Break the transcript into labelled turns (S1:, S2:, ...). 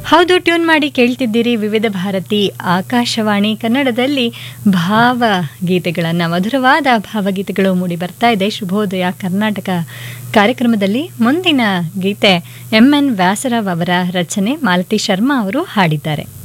S1: ಹೌದು, ಟ್ಯೂನ್ ಮಾಡಿ ಕೇಳ್ತಿದ್ದೀರಿ ವಿವಿಧ ಭಾರತಿ ಆಕಾಶವಾಣಿ ಕನ್ನಡದಲ್ಲಿ ಭಾವಗೀತೆಗಳನ್ನು, ಮಧುರವಾದ ಭಾವಗೀತೆಗಳು ಮೂಡಿ ಬರ್ತಾ ಇದೆ. ಶುಭೋದಯ ಕರ್ನಾಟಕ ಕಾರ್ಯಕ್ರಮದಲ್ಲಿ ಮುಂದಿನ ಗೀತೆ MN ವ್ಯಾಸರಾವ್ ಅವರ ರಚನೆ, ಮಾಲತಿ ಶರ್ಮಾ ಅವರು ಹಾಡಿದ್ದಾರೆ.